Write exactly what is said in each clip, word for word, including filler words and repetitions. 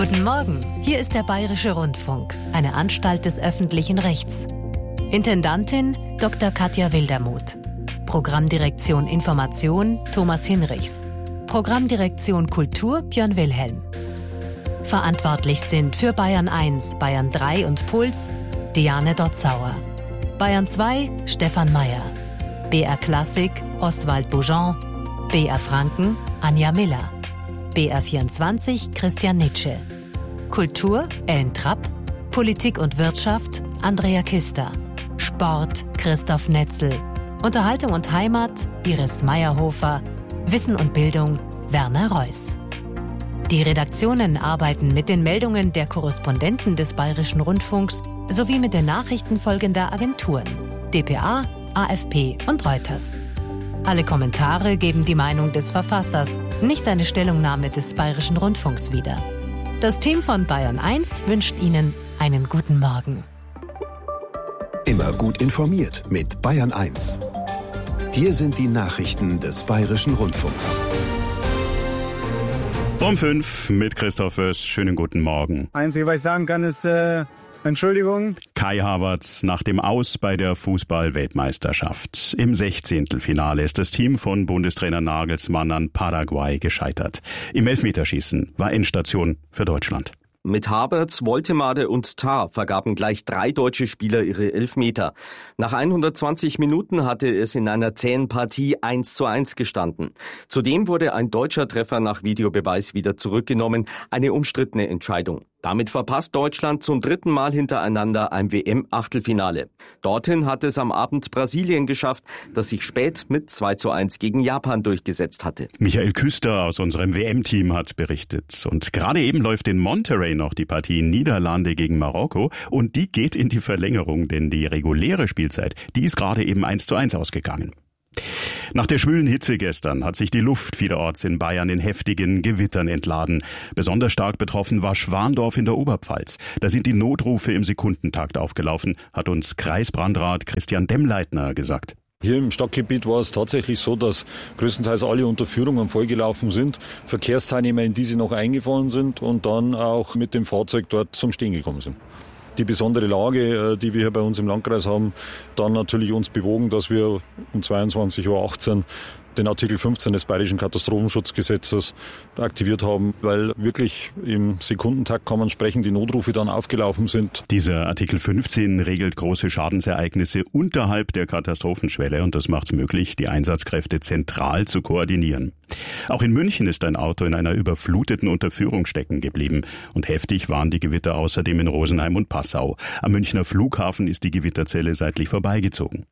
Guten Morgen, hier ist der Bayerische Rundfunk, eine Anstalt des öffentlichen Rechts. Intendantin Doktor Katja Wildermuth. Programmdirektion Information Thomas Hinrichs. Programmdirektion Kultur Björn Wilhelm. Verantwortlich sind für Bayern eins, Bayern drei und Puls Diane Dotzauer. Bayern zwei Stefan Meyer. B R Klassik Oswald Boujon. B R Franken Anja Miller. B R vierundzwanzig Christian Nitsche. Kultur Ellen Trapp. Politik und Wirtschaft Andrea Kister. Sport Christoph Netzel. Unterhaltung und Heimat Iris Meyerhofer. Wissen und Bildung Werner Reuss. Die Redaktionen arbeiten mit den Meldungen der Korrespondenten des Bayerischen Rundfunks sowie mit den Nachrichten folgender Agenturen: D P A, A F P und Reuters. Alle Kommentare geben die Meinung des Verfassers, nicht eine Stellungnahme des Bayerischen Rundfunks wieder. Das Team von Bayern eins wünscht Ihnen einen guten Morgen. Immer gut informiert mit Bayern eins. Hier sind die Nachrichten des Bayerischen Rundfunks. Um fünf mit Christoph Wöss. Schönen guten Morgen. Einzige, was ich sagen kann, ist äh, Entschuldigung. Kai Havertz nach dem Aus bei der Fußball-Weltmeisterschaft. Im Sechzehntelfinale ist das Team von Bundestrainer Nagelsmann an Paraguay gescheitert. Im Elfmeterschießen war Endstation für Deutschland. Mit Havertz, Woltemade und Tah vergaben gleich drei deutsche Spieler ihre Elfmeter. Nach hundertzwanzig Minuten hatte es in einer zähen Partie eins zu eins gestanden. Zudem wurde ein deutscher Treffer nach Videobeweis wieder zurückgenommen, eine umstrittene Entscheidung. Damit verpasst Deutschland zum dritten Mal hintereinander ein W M-Achtelfinale. Dorthin hat es am Abend Brasilien geschafft, das sich spät mit zwei zu eins gegen Japan durchgesetzt hatte. Michael Küster aus unserem W M-Team hat berichtet. Und gerade eben läuft in Monterrey noch die Partie Niederlande gegen Marokko. Und die geht in die Verlängerung, denn die reguläre Spielzeit, die ist gerade eben eins zu eins ausgegangen. Nach der schwülen Hitze gestern hat sich die Luft vielerorts in Bayern in heftigen Gewittern entladen. Besonders stark betroffen war Schwandorf in der Oberpfalz. Da sind die Notrufe im Sekundentakt aufgelaufen, hat uns Kreisbrandrat Christian Demmleitner gesagt. Hier im Stadtgebiet war es tatsächlich so, dass größtenteils alle Unterführungen vollgelaufen sind, Verkehrsteilnehmer in diese noch eingefahren sind und dann auch mit dem Fahrzeug dort zum Stehen gekommen sind. Die besondere Lage, die wir hier bei uns im Landkreis haben, dann natürlich uns bewogen, dass wir um zweiundzwanzig Uhr achtzehn den Artikel fünfzehn des Bayerischen Katastrophenschutzgesetzes aktiviert haben, weil wirklich im Sekundentakt kann man sprechen, die Notrufe dann aufgelaufen sind. Dieser Artikel fünfzehn regelt große Schadensereignisse unterhalb der Katastrophenschwelle und das macht es möglich, die Einsatzkräfte zentral zu koordinieren. Auch in München ist ein Auto in einer überfluteten Unterführung stecken geblieben und heftig waren die Gewitter außerdem in Rosenheim und Passau. Am Münchner Flughafen ist die Gewitterzelle seitlich vorbeigezogen.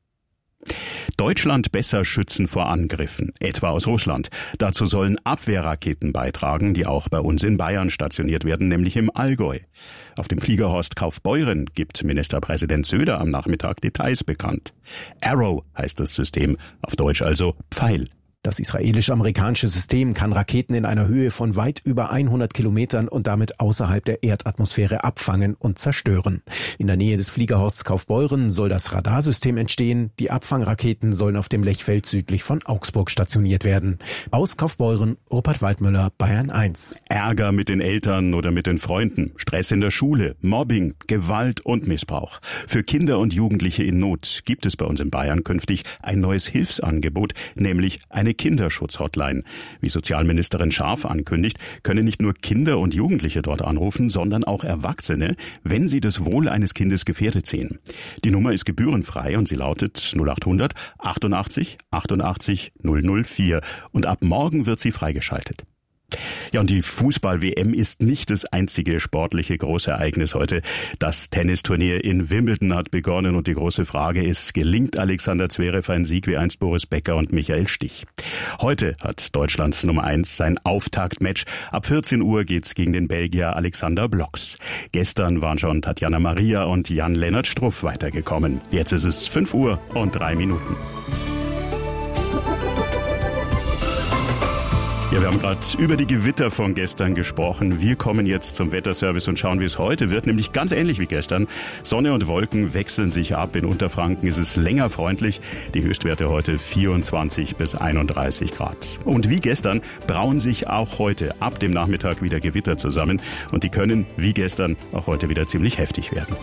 Deutschland besser schützen vor Angriffen, etwa aus Russland. Dazu sollen Abwehrraketen beitragen, die auch bei uns in Bayern stationiert werden, nämlich im Allgäu. Auf dem Fliegerhorst Kaufbeuren gibt Ministerpräsident Söder am Nachmittag Details bekannt. Arrow heißt das System, auf Deutsch also Pfeil. Das israelisch-amerikanische System kann Raketen in einer Höhe von weit über hundert Kilometern und damit außerhalb der Erdatmosphäre abfangen und zerstören. In der Nähe des Fliegerhorsts Kaufbeuren soll das Radarsystem entstehen. Die Abfangraketen sollen auf dem Lechfeld südlich von Augsburg stationiert werden. Aus Kaufbeuren, Rupert Waldmüller, Bayern eins. Ärger mit den Eltern oder mit den Freunden, Stress in der Schule, Mobbing, Gewalt und Missbrauch. Für Kinder und Jugendliche in Not gibt es bei uns in Bayern künftig ein neues Hilfsangebot, nämlich eine Kinderschutzhotline. Wie Sozialministerin Scharf ankündigt, können nicht nur Kinder und Jugendliche dort anrufen, sondern auch Erwachsene, wenn sie das Wohl eines Kindes gefährdet sehen. Die Nummer ist gebührenfrei und sie lautet null acht hundert achtundachtzig achtundachtzig null null vier und ab morgen wird sie freigeschaltet. Ja, und die Fußball-W M ist nicht das einzige sportliche Großereignis heute. Das Tennisturnier in Wimbledon hat begonnen und die große Frage ist, gelingt Alexander Zverev ein Sieg wie einst Boris Becker und Michael Stich? Heute hat Deutschlands Nummer eins sein Auftaktmatch. Ab vierzehn Uhr geht's gegen den Belgier Alexander Blocks. Gestern waren schon Tatjana Maria und Jan-Lennart Struff weitergekommen. Jetzt ist es fünf Uhr und drei Minuten. Ja, wir haben gerade über die Gewitter von gestern gesprochen. Wir kommen jetzt zum Wetterservice und schauen, wie es heute wird. Nämlich ganz ähnlich wie gestern. Sonne und Wolken wechseln sich ab. In Unterfranken ist es länger freundlich. Die Höchstwerte heute vierundzwanzig bis einunddreißig Grad. Und wie gestern brauen sich auch heute ab dem Nachmittag wieder Gewitter zusammen. Und die können, wie gestern, auch heute wieder ziemlich heftig werden.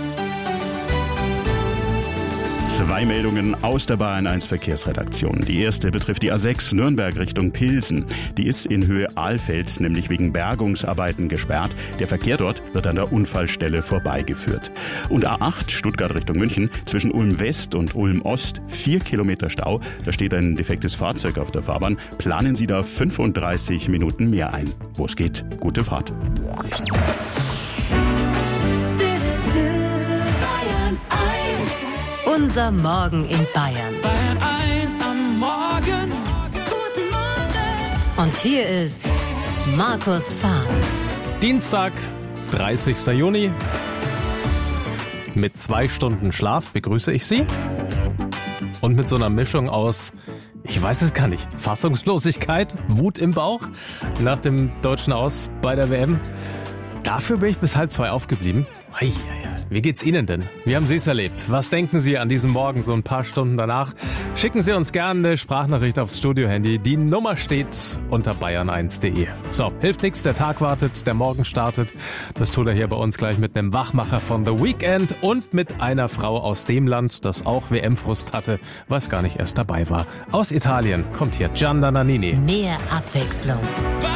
Zwei Meldungen aus der Bayern eins Verkehrsredaktion. Die erste betrifft die A sechs Nürnberg Richtung Pilsen. Die ist in Höhe Ahlfeld nämlich wegen Bergungsarbeiten gesperrt. Der Verkehr dort wird an der Unfallstelle vorbeigeführt. Und A acht Stuttgart Richtung München zwischen Ulm West und Ulm Ost vier Kilometer Stau. Da steht ein defektes Fahrzeug auf der Fahrbahn. Planen Sie da fünfunddreißig Minuten mehr ein. Wo es geht, gute Fahrt. Unser Morgen in Bayern. Bayern eins am Morgen. Guten Morgen. Und hier ist Markus Fahr. Dienstag, dreißigster Juni. Mit zwei Stunden Schlaf begrüße ich Sie. Und mit so einer Mischung aus, ich weiß es gar nicht, Fassungslosigkeit, Wut im Bauch nach dem deutschen Aus bei der W M. Dafür bin ich bis halb zwei aufgeblieben. Hei, hei, hei. Wie geht's Ihnen denn? Wie haben Sie es erlebt? Was denken Sie an diesem Morgen so ein paar Stunden danach? Schicken Sie uns gerne eine Sprachnachricht aufs Studiohandy. Die Nummer steht unter bayern eins punkt de. So, hilft nichts, der Tag wartet, der Morgen startet. Das tut er hier bei uns gleich mit einem Wachmacher von The Weeknd und mit einer Frau aus dem Land, das auch W M-Frust hatte, was gar nicht erst dabei war. Aus Italien kommt hier Gianna Nannini. Mehr Abwechslung.